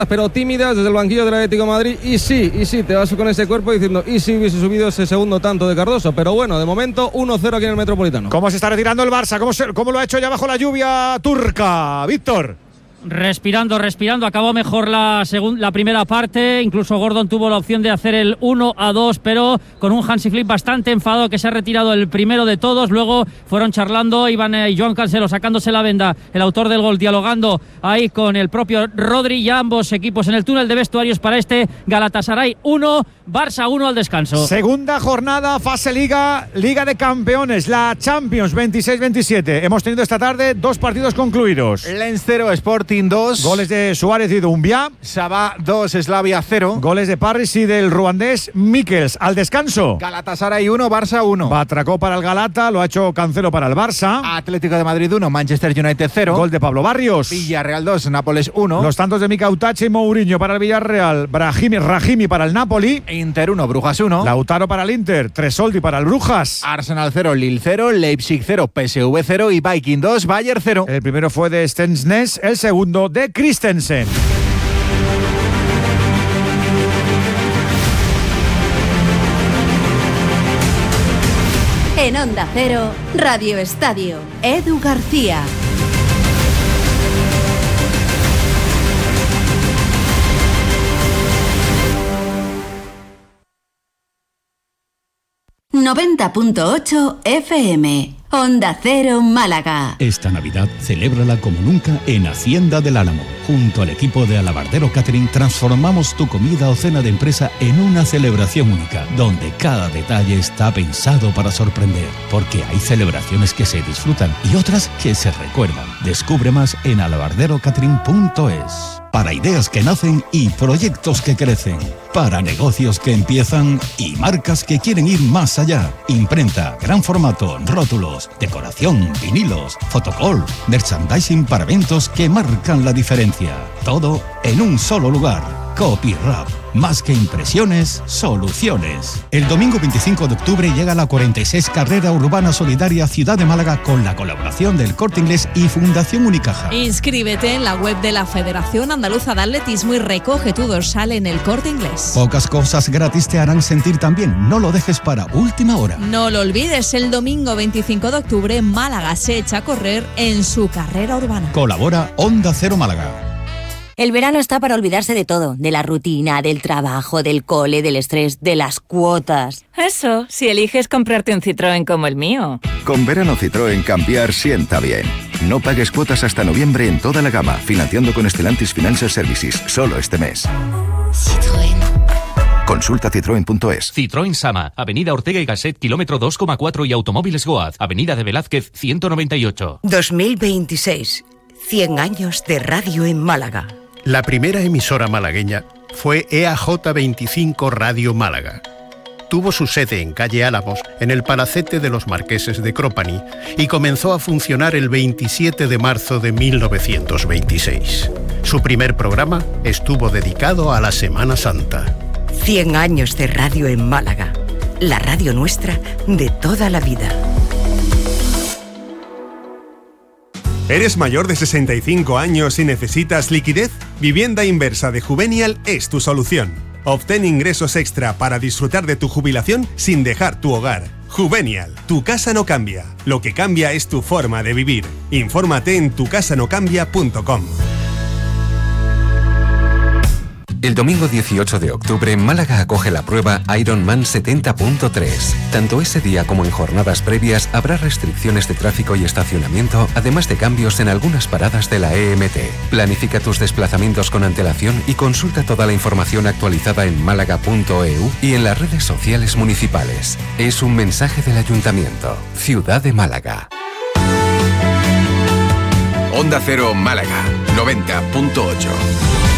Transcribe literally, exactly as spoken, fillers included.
pero tímidas desde el banquillo del Atlético de Madrid. Y sí, y sí, te vas con ese cuerpo diciendo, y si hubiese subido ese segundo tanto de Cardoso. Pero bueno, de momento uno cero aquí en el Metropolitano. ¿Cómo se está retirando el Barça? ¿Cómo, se, cómo lo ha hecho ya bajo la lluvia turca? Víctor. Respirando, respirando, acabó mejor la, segun, la primera parte, incluso Gordon tuvo la opción de hacer el uno a dos, pero con un Hansi Flick bastante enfadado, que se ha retirado el primero de todos. Luego fueron charlando, Iván y Joan Cancelo sacándose la venda, el autor del gol, dialogando ahí con el propio Rodri, ya ambos equipos en el túnel de vestuarios para este Galatasaray uno, Barça uno al descanso. Segunda jornada, fase Liga, Liga de Campeones, la Champions veintiséis veintisiete. Hemos tenido esta tarde dos partidos concluidos. Lens cero, Sporting dos. Goles de Suárez y Doumbia. Sabah dos, Slavia cero. Goles de Parris y del ruandés Mikkels. Al descanso, Galatasaray uno, Barça uno. Batracó para el Galata, lo ha hecho Cancelo para el Barça. Atlético de Madrid uno, Manchester United cero. Gol de Pablo Barrios. Villarreal dos, Nápoles uno. Los tantos de Mika Utache y Mourinho para el Villarreal. Brahimi, Rahimi para el Napoli. Inter uno, Brujas uno. Lautaro para el Inter. Tresoldi para el Brujas. Arsenal cero, Lille cero. Leipzig cero, P S V cero. Y Viking dos, Bayern cero. El primero fue de Stensnes, el segundo de Christensen. En Onda Cero, Radio Estadio, Edu García. noventa punto ocho F M. Onda Cero Málaga. Esta Navidad celébrala como nunca en Hacienda del Álamo. Junto al equipo de Alabardero Catering transformamos tu comida o cena de empresa en una celebración única, donde cada detalle está pensado para sorprender, porque hay celebraciones que se disfrutan y otras que se recuerdan. Descubre más en alabardero catering punto es. Para ideas que nacen y proyectos que crecen. Para negocios que empiezan y marcas que quieren ir más allá. Imprenta, gran formato, rótulos, decoración, vinilos, fotocall, merchandising para eventos que marcan la diferencia. Todo en un solo lugar. Copyrap. Más que impresiones, soluciones. El domingo veinticinco de octubre llega la cuarenta y seis Carrera Urbana Solidaria Ciudad de Málaga con la colaboración del Corte Inglés y Fundación Unicaja. Inscríbete en la web de la Federación Andaluza de Atletismo y recoge tu dorsal en el Corte Inglés. Pocas cosas gratis te harán sentir tan bien. No lo dejes para última hora. No lo olvides, el domingo veinticinco de octubre Málaga se echa a correr en su carrera urbana. Colabora Onda Cero Málaga. El verano está para olvidarse de todo, de la rutina, del trabajo, del cole, del estrés, de las cuotas. Eso, si eliges comprarte un Citroën como el mío. Con verano Citroën cambiar sienta bien. No pagues cuotas hasta noviembre en toda la gama, financiando con Stellantis Financial Services, solo este mes. Citroën. Consulta citroen punto es. Citroën Sama, Avenida Ortega y Gasset, kilómetro dos coma cuatro y Automóviles Goaz, Avenida de Velázquez, ciento noventa y ocho. dos mil veintiséis, cien años de radio en Málaga. La primera emisora malagueña fue E A J veinticinco Radio Málaga. Tuvo su sede en calle Álamos, en el palacete de los Marqueses de Cropani, y comenzó a funcionar el veintisiete de marzo de mil novecientos veintiséis. Su primer programa estuvo dedicado a la Semana Santa. cien años de radio en Málaga. La radio nuestra de toda la vida. ¿Eres mayor de sesenta y cinco años y necesitas liquidez? Vivienda Inversa de Juvenial es tu solución. Obtén ingresos extra para disfrutar de tu jubilación sin dejar tu hogar. Juvenial, tu casa no cambia. Lo que cambia es tu forma de vivir. Infórmate en tu casa no cambia punto com. El domingo dieciocho de octubre, Málaga acoge la prueba Ironman setenta punto tres. Tanto ese día como en jornadas previas habrá restricciones de tráfico y estacionamiento, además de cambios en algunas paradas de la E M T. Planifica tus desplazamientos con antelación y consulta toda la información actualizada en málaga punto e u y en las redes sociales municipales. Es un mensaje del Ayuntamiento. Ciudad de Málaga. Onda Cero Málaga, noventa punto ocho.